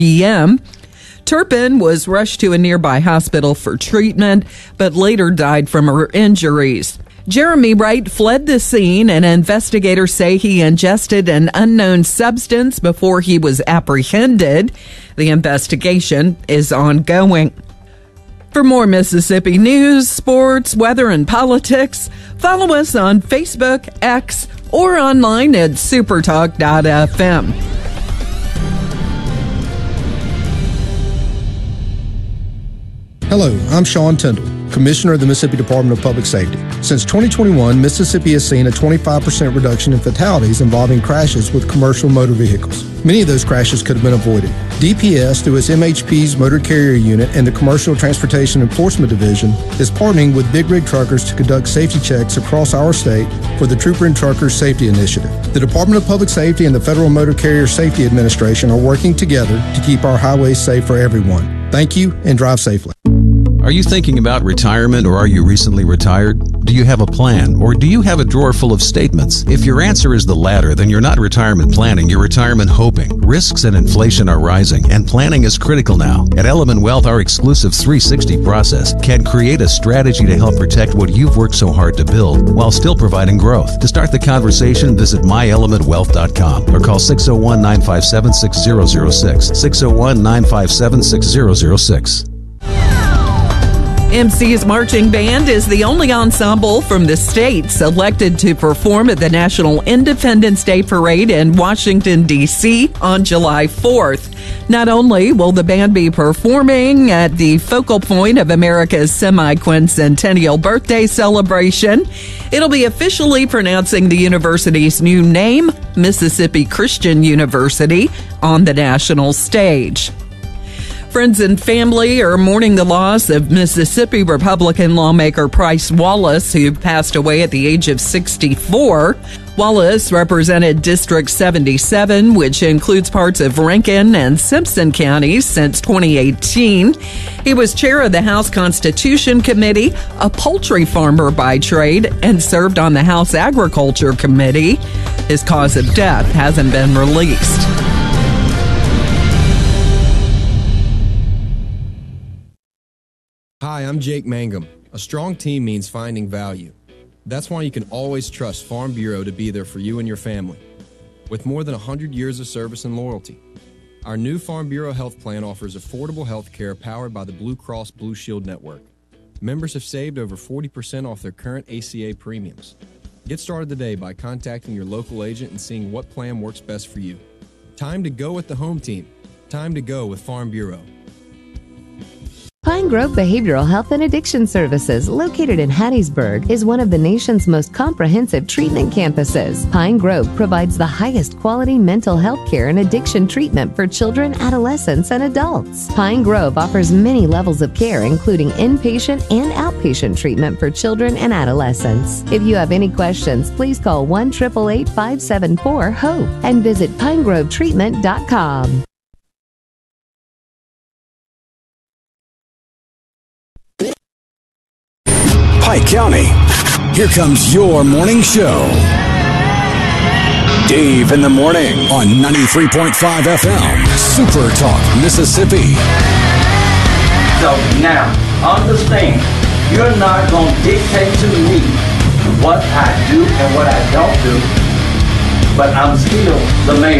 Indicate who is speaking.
Speaker 1: p.m. Turpin was rushed to a nearby hospital for treatment, but later died from her injuries. Jeremy Wright fled the scene, and investigators say he ingested an unknown substance before he was apprehended. The investigation is ongoing. For more Mississippi news, sports, weather, and politics, follow us on Facebook, X, or online at supertalk.fm.
Speaker 2: Hello, I'm Sean Tyndall, Commissioner of the Mississippi Department of Public Safety. Since 2021, Mississippi has seen a 25% reduction in fatalities involving crashes with commercial motor vehicles. Many of those crashes could have been avoided. DPS, through its MHP's Motor Carrier Unit and the Commercial Transportation Enforcement Division, is partnering with Big Rig Truckers to conduct safety checks across our state for the Trooper and Truckers Safety Initiative. The Department of Public Safety and the Federal Motor Carrier Safety Administration are working together to keep our highways safe for everyone. Thank you, and drive safely.
Speaker 3: Are you thinking about retirement, or are you recently retired? Do you have a plan, or do you have a drawer full of statements? If your answer is the latter, then you're not retirement planning, you're retirement hoping. Risks and inflation are rising, and planning is critical now. At Element Wealth, our exclusive 360 process can create a strategy to help protect what you've worked so hard to build while still providing growth. To start the conversation, visit myelementwealth.com or call 601-957-6006, 601-957-6006.
Speaker 1: MC's Marching Band is the only ensemble from the state selected to perform at the National Independence Day Parade in Washington, D.C. on July 4th. Not only will the band be performing at the focal point of America's semi-quincentennial birthday celebration, it'll be officially pronouncing the university's new name, Mississippi Christian University, on the national stage. Friends and family are mourning the loss of Mississippi Republican lawmaker Price Wallace, who passed away at the age of 64. Wallace represented District 77, which includes parts of Rankin and Simpson counties, since 2018. He was chair of the House Constitution Committee, a poultry farmer by trade, and served on the House Agriculture Committee. His cause of death hasn't been released.
Speaker 4: Hi, I'm Jake Mangum. A strong team means finding value. That's why you can always trust Farm Bureau to be there for you and your family. With more than 100 years of service and loyalty, our new Farm Bureau health plan offers affordable health care powered by the Blue Cross Blue Shield Network. Members have saved over 40% off their current ACA premiums. Get started today by contacting your local agent and seeing what plan works best for you. Time to go with the home team. Time to go with Farm Bureau.
Speaker 5: Pine Grove Behavioral Health and Addiction Services, located in Hattiesburg, is one of the nation's most comprehensive treatment campuses. Pine Grove provides the highest quality mental health care and addiction treatment for children, adolescents, and adults. Pine Grove offers many levels of care, including inpatient and outpatient treatment for children and adolescents. If you have any questions, please call 1-888-574-HOPE and visit pinegrovetreatment.com.
Speaker 6: Pike County, here comes your morning show. Dave in the Morning on 93.5 FM, Super Talk, Mississippi.
Speaker 7: So now, understand, you're not going to dictate to me what I do and what I don't do, but I'm still the mayor.